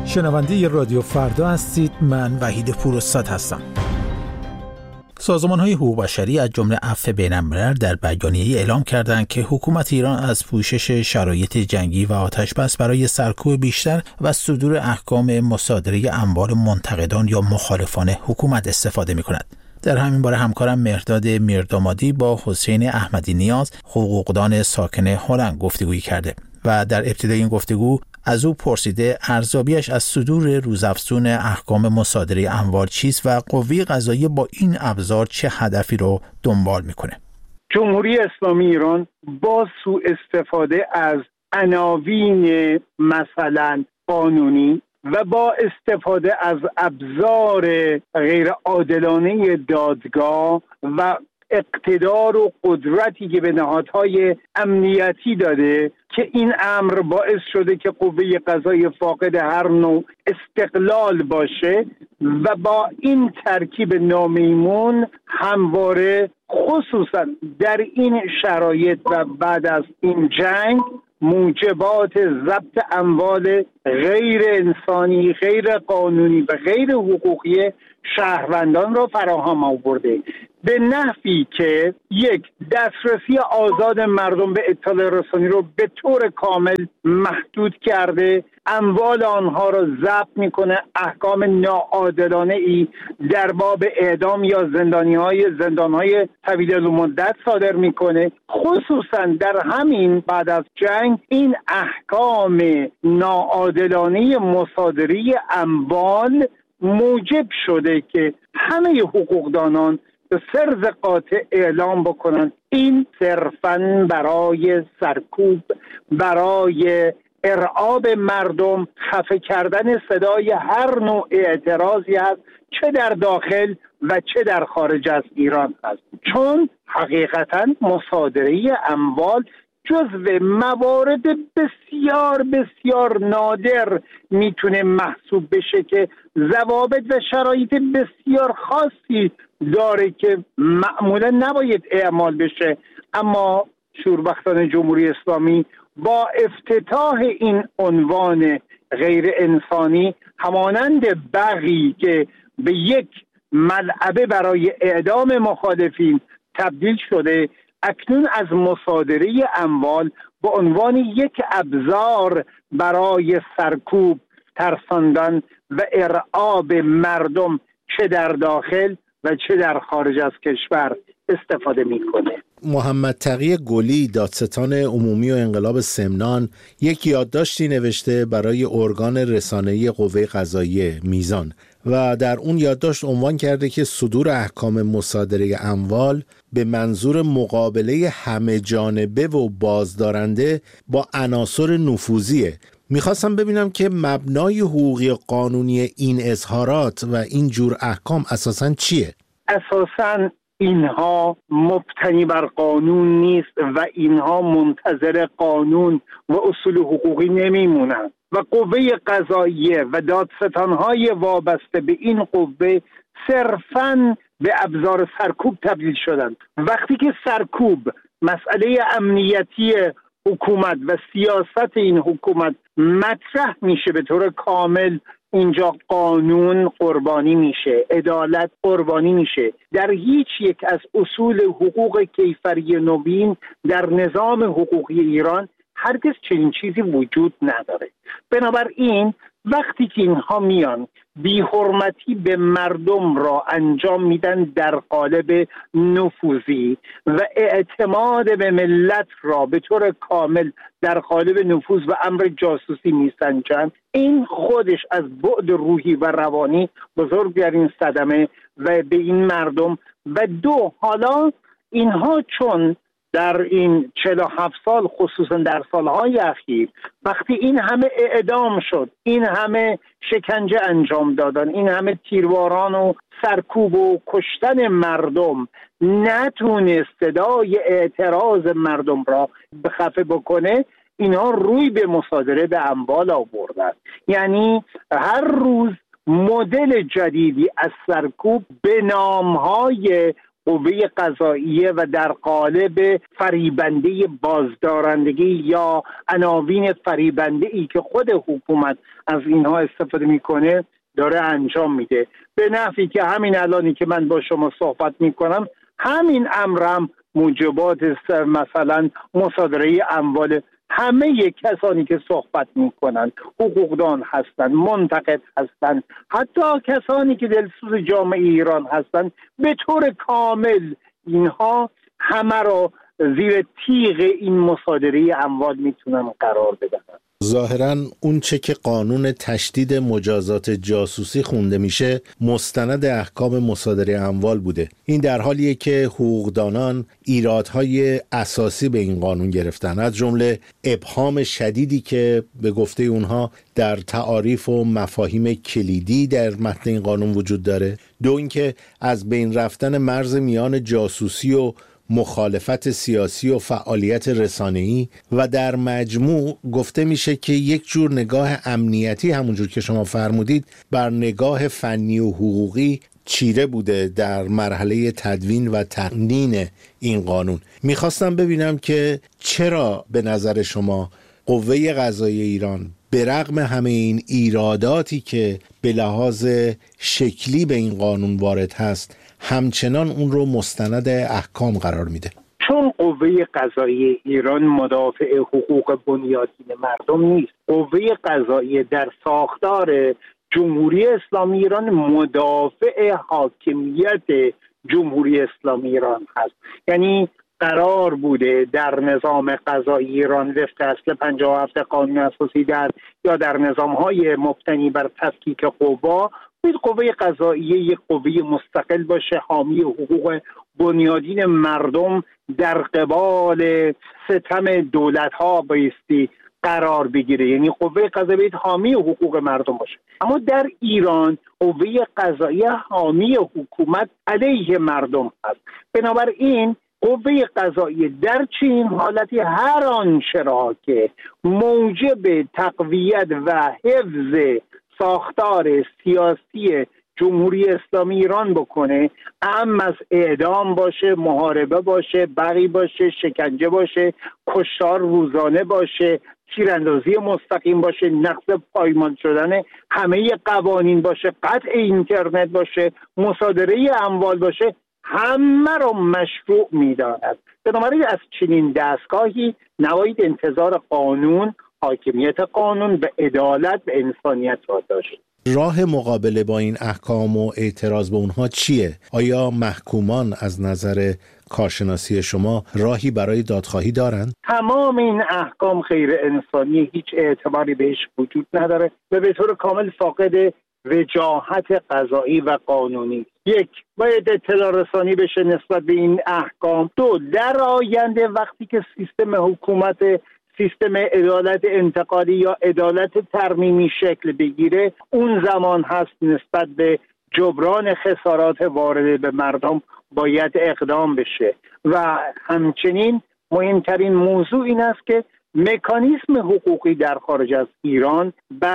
شنونده رادیو فردا هستید. من وحید پوراستاد هستم. سازمان‌های حقوق بشری از جمله عفو بین‌الملل در بیانیه‌ای اعلام کردند که حکومت ایران از پوشش شرایط جنگی و آتش‌بس برای سرکوب بیشتر و صدور احکام مصادره اموال منتقدان یا مخالفان حکومت استفاده می‌کند. در همین باره همکارم مهرداد میردامادی با حسین احمدی نیاز، حقوقدان ساکن هلند گفتگویی کرده و در ابتدای این گفتگو از او پرسیده ارزیابیش از صدور روزافزون احکام مصادره اموال چیست و قوه قضاییه با این ابزار چه هدفی رو دنبال میکنه؟ جمهوری اسلامی ایران با سوء استفاده از عناوین مثلا قانونی و با استفاده از ابزار غیر عادلانه دادگاه و اقتدار و قدرتی که به نهادهای امنیتی داده که این امر باعث شده که قوه قضاییه فاقد هر نوع استقلال باشه و با این ترکیب نامیمون همواره خصوصا در این شرایط و بعد از این جنگ موجبات ضبط اموال غیر انسانی، غیر قانونی و غیر حقوقی شهروندان را فراهم آورده، به نحوی که یک، دسترسی آزاد مردم به اطلاع رسانی رو به طور کامل محدود کرده، اموال آنها را ضبط میکنه، احکام ناعادلانه ای در باب اعدام یا زندانهای طویل المدت صادر میکنه. خصوصا در همین بعد از جنگ این احکام ناعادلانه مصادره اموال موجب شده که همه حقوقدانان به سرز قاطع اعلام بکنن این صرفاً برای سرکوب، برای ارعاب مردم، خفه کردن صدای هر نوع اعتراضی است، چه در داخل و چه در خارج از ایران است. چون حقیقتاً مصادره اموال جزو موارد بسیار بسیار نادر میتونه محسوب بشه که ضوابط و شرایط بسیار خاصی داره که معمولا نباید اعمال بشه. اما شوربختان جمهوری اسلامی با افتتاح این عنوان غیر انسانی همانند بغی که به یک ملعبه برای اعدام مخالفین تبدیل شده، اکنون از مصادره اموال به عنوان یک ابزار برای سرکوب، ترساندن و ارعاب مردم چه در داخل و چه در خارج از کشور استفاده میکنه. محمد تقی گلی، دادستان عمومی و انقلاب سمنان، یک یادداشتی نوشته برای ارگان رسانه‌ای قوه قضاییه میزان و در اون یادداشت عنوان کرده که صدور احکام مصادره اموال به منظور مقابله همه جانبه و بازدارنده با عناصر نفوذیه. میخواستم ببینم که مبنای حقوقی قانونی این اظهارات و این جور احکام اساساً چیه؟ اساساً اینها مبتنی بر قانون نیست و اینها منتظر قانون و اصول حقوقی نمیمونند و قوه قضاییه و دادستانهای وابسته به این قوه صرفاً به ابزار سرکوب تبدیل شدند. وقتی که سرکوب مسئله امنیتی حکومت و سیاست این حکومت مطرح میشه به طور کامل، اینجا قانون قربانی میشه، عدالت قربانی میشه. در هیچ یک از اصول حقوق کیفری نوین در نظام حقوقی ایران هرگز چنین چیزی وجود نداره. بنابراین وقتی که اینها میان بی‌حرمتی به مردم را انجام میدن در قالب نفوذی و اعتماد به ملت را به طور کامل در قالب نفوذ و امر جاسوسی میسنجند، این خودش از بعد روحی و روانی بزرگترین صدمه و به این مردم و دو، حالا اینها چون در این 47 سال خصوصا در سالهای اخیر وقتی این همه اعدام شد، این همه شکنجه انجام دادن، این همه تیرواران و سرکوب و کشتن مردم نتونست صدای اعتراض مردم را خفه بکنه، اینها روی به مصادره به اموال آوردن. یعنی هر روز مدل جدیدی از سرکوب به نامهای قوه قضاییه و در قالب فریبنده بازدارندگی یا عناوین فریبنده ای که خود حکومت از اینها استفاده میکنه داره انجام میده، به نحوی که همین الانی که من با شما صحبت میکنم همین امرم موجبات مثلا مصادره اموال همه کسانی که صحبت میکنند حقوقدان هستند، منتقد هستند، حتی کسانی که دلسوز جامعه ایران هستند، به طور کامل اینها همه را زیر تیغ این مصادره اموال میتونن قرار بدن. ظاهراً اون چه که قانون تشدید مجازات جاسوسی خونده میشه مستند احکام مصادره اموال بوده. این در حالیه که حقوقدانان ایرادهای اساسی به این قانون گرفتن، از جمله ابهام شدیدی که به گفته اونها در تعاریف و مفاهیم کلیدی در متن این قانون وجود داره. دو اینکه از بین رفتن مرز میان جاسوسی و مخالفت سیاسی و فعالیت رسانه‌ای و در مجموع گفته میشه که یک جور نگاه امنیتی همونجور که شما فرمودید بر نگاه فنی و حقوقی چیره بوده در مرحله تدوین و تقنین این قانون. میخواستم ببینم که چرا به نظر شما قوه قضاییه ایران به رغم همه این ایراداتی که به لحاظ شکلی به این قانون وارد هست همچنان اون رو مستند احکام قرار میده؟ چون قوه قضاییه ایران مدافع حقوق بنیادین مردم نیست. قوه قضاییه در ساختار جمهوری اسلامی ایران مدافع حاکمیت جمهوری اسلامی ایران هست. یعنی قرار بوده در نظام قضایی ایران وفق اصل 57 قانون اساسی یا در نظام‌های مبتنی بر تفکیک قوا، قوه قضاییه یک قوه مستقل باشه، حامی حقوق بنیادین مردم در قبال ستم دولت‌ها بایستی قرار بگیره. یعنی قوه قضاییه حامی حقوق مردم باشه. اما در ایران قوه قضاییه حامی حکومت علیه مردم هست. بنابراین قوه قضاییه در چنین حالتی هر آنچه را که موجب تقویت و حفظ ساختار سیاسی جمهوری اسلامی ایران بکنه، اهم از اعدام باشه، محاربه باشه، بغی باشه، شکنجه باشه، کشتار روزانه باشه، تیراندازی مستقیم باشه، نقض پایمال شدن همه قوانین باشه، قطع اینترنت باشه، مصادره اموال باشه، همه را مشروع می‌داند. بنابراین از چنین دستگاهی نباید انتظار قانون، حاکمیت قانون به عدالت و انسانیت را داشت. راه مقابله با این احکام و اعتراض به اونها چیه؟ آیا محکومان از نظر کارشناسی شما راهی برای دادخواهی دارند؟ تمام این احکام غیر انسانی، هیچ اعتباری بهش وجود نداره و به طور کامل فاقد وجاهت قضایی و قانونی. یک، باید اطلاع رسانی بشه نسبت به این احکام. دو، در آینده وقتی که سیستم حکومت، سیستم عدالت انتقالی یا عدالت ترمیمی شکل بگیره، اون زمان هست نسبت به جبران خسارات وارده به مردم باید اقدام بشه. و همچنین مهمترین موضوع این است که مکانیزم حقوقی در خارج از ایران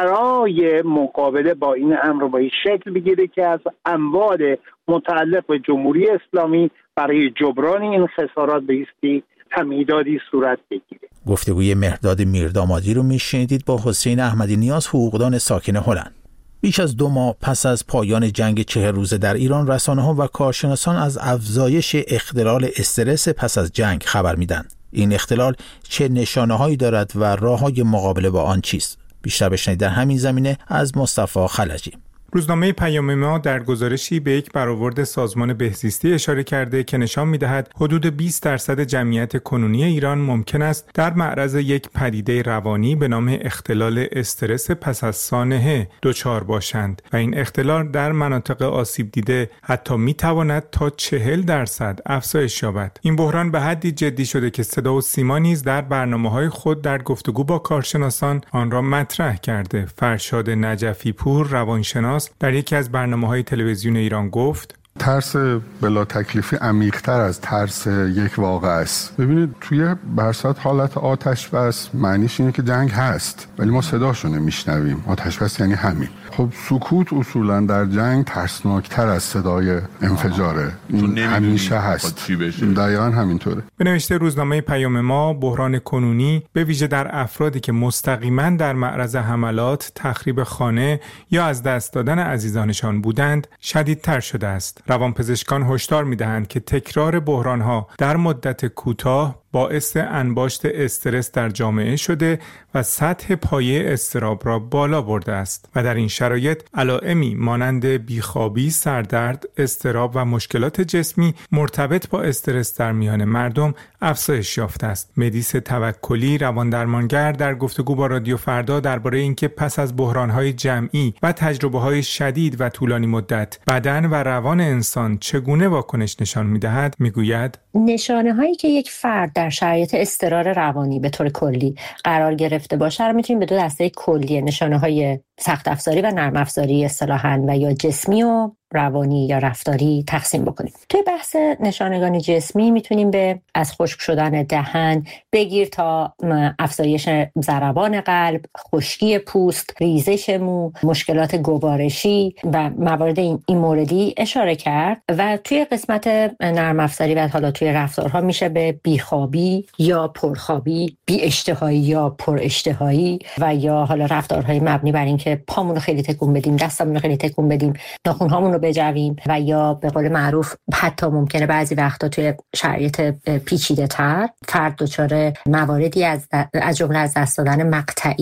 برای مقابله با این امر باید شکل بگیره که از اموال متعلق به جمهوری اسلامی برای جبران این خسارات بایستی تمهیداتی صورت بگیره. گفتگوی مهرداد میردامادی رو میشنیدید با حسین احمدی نیاز، حقوقدان ساکن هلند. بیش از 2 ماه پس از پایان جنگ 40 روزه در ایران، رسانه‌ها و کارشناسان از افزایش اختلال استرس پس از جنگ خبر میدن. این اختلال چه نشانه‌هایی دارد و راه‌های مقابله با آن چیست؟ بیشتر بشنوید در همین زمینه از مصطفی خلجی. روزنامه پیام ما در گزارشی به یک برآورد سازمان بهزیستی اشاره کرده که نشان می‌دهد حدود 20% جمعیت کنونی ایران ممکن است در معرض یک پدیده روانی به نام اختلال استرس پس از سانحه دچار باشند و این اختلال در مناطق آسیب دیده حتی می‌تواند تا 40% افزایش یابد. این بحران به حدی جدی شده که صدا و سیما نیز در برنامه‌های خود در گفتگو با کارشناسان آن را مطرح کرده. فرشاد نجفی پور، روانشناس، در یکی از برنامه‌های تلویزیون ایران گفت: ترس بلا تکلیفی عمیق‌تر از ترس یک واقعه است. ببینید توی برصد حالت آتش بس معنیش اینه که جنگ هست ولی ما صداشو نمیشنویم. آتش بس یعنی همین. خب سکوت اصولا در جنگ ترسناکتر از صدای انفجاره. این همیشه هست. دقیقاً همینطوره. به نوشته روزنامه پیام ما، بحران کنونی به ویژه در افرادی که مستقیما در معرض حملات، تخریب خانه یا از دست دادن عزیزانشان بودند شدیدتر شده است. روانپزشکان هشدار می‌دهند که تکرار بحران‌ها در مدت کوتاه باعث انباشت استرس در جامعه شده و سطح پایه اضطراب را بالا برده است و در این شرایط علائمی مانند بیخوابی، سردرد، اضطراب و مشکلات جسمی مرتبط با استرس در میان مردم افزایش یافته است. مدیس توکلی، رواندرمانگر، در گفتگو با رادیو فردا درباره اینکه پس از بحران‌های جمعی و تجربه‌های شدید و طولانی مدت بدن و روان انسان چگونه واکنش نشان می‌دهد می‌گوید: نشانه‌هایی که یک فرد در شرایط اضطرار روانی به طور کلی قرار گرفته باشه رو می‌تونیم به دو دسته کلی نشانه‌های سخت افزاری و نرم افزاری اصطلاحاً و یا جسمی و روانی یا رفتاری تقسیم بکنیم. توی بحث نشانگان جسمی میتونیم به از خشک شدن دهن بگیر تا افزایش ضربان قلب، خشکی پوست، ریزش مو، مشکلات گوارشی و موارد این موردی اشاره کرد و توی قسمت نرم افزاری و حالا توی رفتارها میشه به بیخوابی یا پرخوابی، بی اشتهایی یا پر اشتهایی و یا حالا رفتارهای مبنی بر اینکه پامون رو خیلی تکون بدیم، دستمون رو خیلی تکون بدیم، ناخن‌هامون رو بجویم و یا به قول معروف حتی ممکنه بعضی وقتا توی شرایط پیچیده‌تر فرد دچار مواردی از جمله از دست دادن مقطعی